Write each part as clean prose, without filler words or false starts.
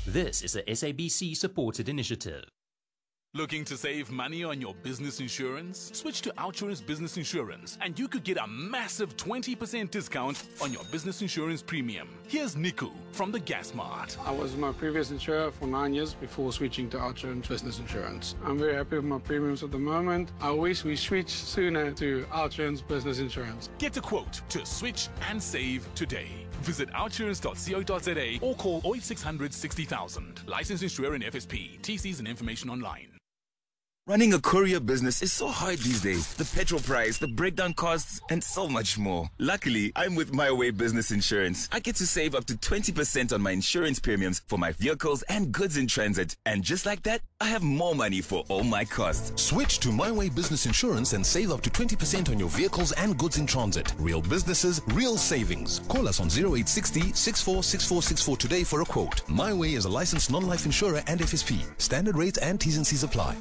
This is a SABC supported initiative. Looking to save money on your business insurance? Switch to OUTsurance Business Insurance and you could get a massive 20% discount on your business insurance premium. Here's Niku from the Gas Mart. I was my previous insurer for 9 years before switching to OUTsurance Business Insurance. I'm very happy with my premiums at the moment. I wish we switched sooner to OUTsurance Business Insurance. Get a quote to switch and save today. Visit outsurance.co.za or call 0800 60,000. Licensed insurer in FSP. TCs and information online. Running a courier business is so hard these days. The petrol price, the breakdown costs, and so much more. Luckily, I'm with My Way Business Insurance. I get to save up to 20% on my insurance premiums for my vehicles and goods in transit. And just like that, I have more money for all my costs. Switch to My Way Business Insurance and save up to 20% on your vehicles and goods in transit. Real businesses, real savings. Call us on 0860 646464 today for a quote. My Way is a licensed non-life insurer and FSP. Standard rates and T's and C's apply.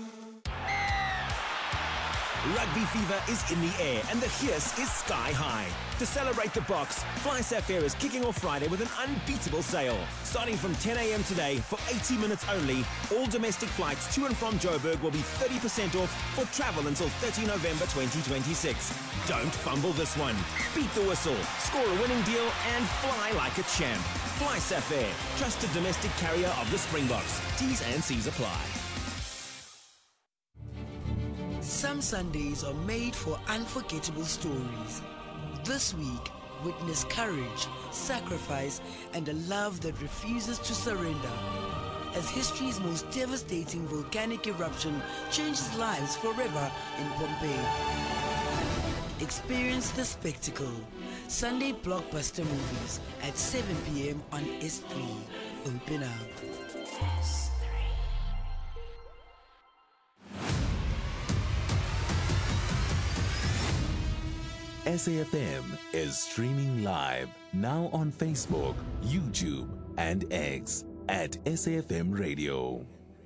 Rugby fever is in the air and the hiss is sky high. To celebrate the Boks, Fly Safair is kicking off Friday with an unbeatable sale. Starting from 10 a.m. today, for 80 minutes only, all domestic flights to and from Joburg will be 30% off for travel until 30 November 2026. Don't fumble this one. Beat the whistle, score a winning deal and fly like a champ. Fly Safair, trusted domestic carrier of the Springboks. T's and C's apply. Some Sundays are made for unforgettable stories. This week, witness courage, sacrifice, and a love that refuses to surrender. As history's most devastating volcanic eruption changes lives forever in Pompeii. Experience the spectacle. Sunday blockbuster movies at 7 p.m. on S3. Open up. SAFM is streaming live now on Facebook, YouTube, and X at SAFM Radio.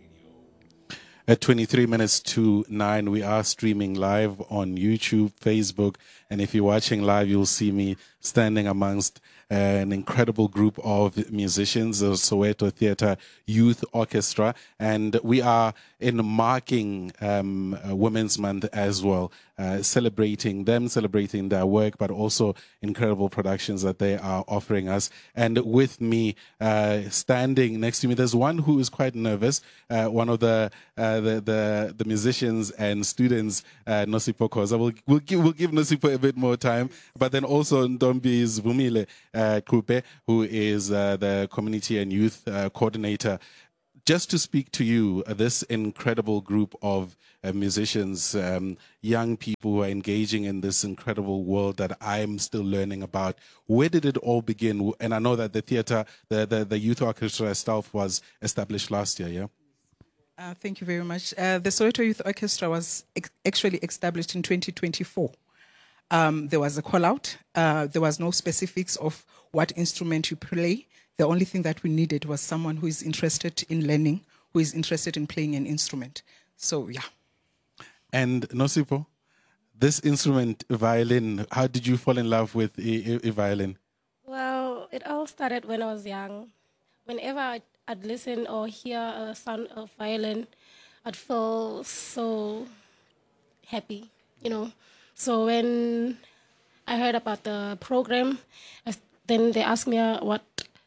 At 23 minutes to 9, we are streaming live on YouTube, Facebook, and if you're watching live, you'll see me standing amongst an incredible group of musicians, the Soweto Theatre Youth Orchestra, and we are in marking Women's Month as well, celebrating them, celebrating their work, but also incredible productions that they are offering us. And with me, standing next to me, there's one who is quite nervous, one of the musicians and students, Nosipho Khoza. We'll give Nosipho a bit more time, but then also Ndombi Zvumile Kupe, who is the community and youth coordinator. Just to speak to you, this incredible group of musicians, young people who are engaging in this incredible world that I'm still learning about. Where did it all begin? And I know that the theatre, the youth orchestra itself was established last year, yeah? Thank you very much. The Soweto Youth Orchestra was actually established in 2024. There was a call-out. There was no specifics of what instrument you play. The only thing that we needed was someone who is interested in learning, who is interested in playing an instrument. So, yeah. And Nosipho, this instrument, violin, how did you fall in love with a violin? Well, it all started when I was young. Whenever I'd listen or hear a sound of violin, I'd feel so happy, you know. So when I heard about the program, then they asked me what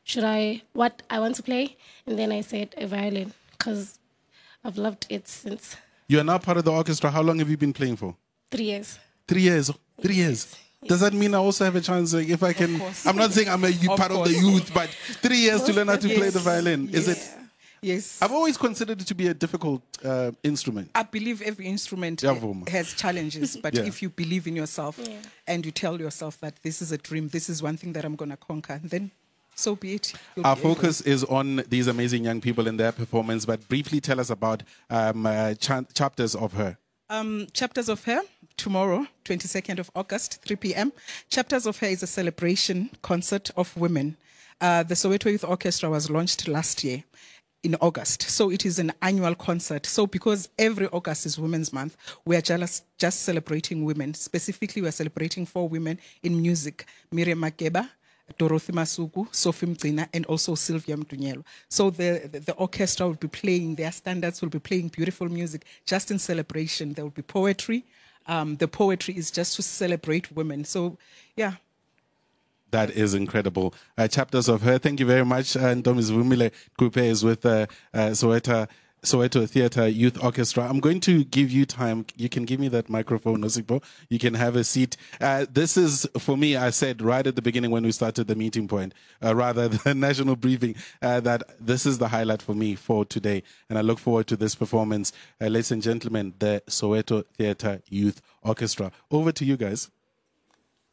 I want to play, and then I said a violin because I've loved it since. You are now part of the orchestra. How long have you been playing for? 3 years. 3 years. 3 years. Yes. Does that mean I also have a chance? Like, if I can, I'm not saying I'm a part of the youth, but 3 years to learn how to play the violin. Is it? Yes. I've always considered it to be a difficult instrument. I believe every instrument has challenges, but if you believe in yourself and you tell yourself that this is a dream, this is one thing that I'm going to conquer, then so be it. Our focus is on these amazing young people and their performance, but briefly tell us about Chapters of Her. Chapters of Her, tomorrow, 22nd of August, 3 p.m. Chapters of Her is a celebration concert of women. The Soweto Youth Orchestra was launched last year in August. So it is an annual concert. So because every August is Women's Month, we are just celebrating women. Specifically, we are celebrating 4 women in music. Miriam Makeba, Dorothy Masuku, Sophie Mtsina, and also Sylvia Mdunyelo. So the orchestra will be playing, their standards will be playing beautiful music just in celebration. There will be poetry. The poetry is just to celebrate women. So, yeah. That is incredible. Chapters of Her. Thank you very much. And Ntombi Zivumile Kupe is with Soweto Theatre Youth Orchestra. I'm going to give you time. You can give me that microphone, Nosipho. You can have a seat. This is, for me, I said right at the beginning when we started the meeting point, rather the national briefing, that this is the highlight for me for today. And I look forward to this performance. Ladies and gentlemen, the Soweto Theatre Youth Orchestra. Over to you guys.